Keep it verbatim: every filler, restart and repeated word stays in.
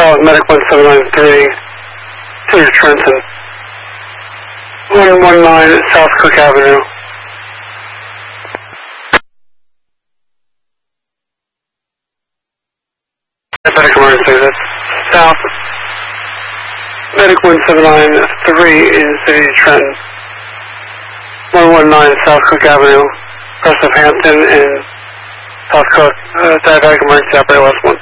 South Medic one seven nine three, City of Trenton. one one nine South Cook Avenue. Medic emergency, that's South Medic one seven nine three in City of Trenton. one one nine South Cook Avenue, Crest of Hampton and South Cook, uh, diabetic emergency operator last one.